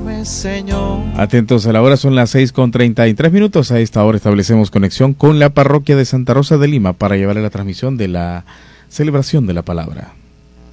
Ayúdame, Señor. Atentos a la hora, son las 6:33. A esta hora establecemos conexión con la parroquia de Santa Rosa de Lima para llevarle la transmisión de la celebración de la palabra.